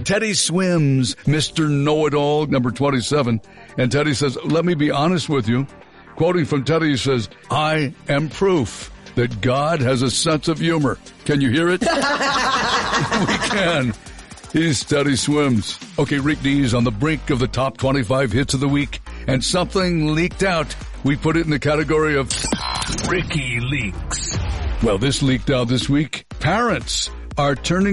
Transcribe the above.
Teddy Swims, Mr. Know-It-All, number 27. And Teddy says, let me be honest with you. Quoting from Teddy, he says, I am proof that God has a sense of humor. Can you hear it? We can. He's Teddy Swims. Okay, Rick D's on the brink of the top 25 hits of the week, and something leaked out. We put it in the category of Ricky Leaks. Well, this leaked out this week. Parents are turning